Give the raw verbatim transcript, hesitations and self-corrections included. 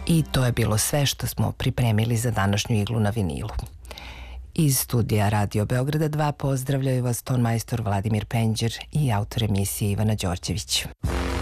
I to je bilo sve što smo pripremili za današnju Iglu na vinilu. Iz studija Radio Beograda dva pozdravljaju vas ton majstor Vladimir Penđer i autor emisije Ivana Đorđević.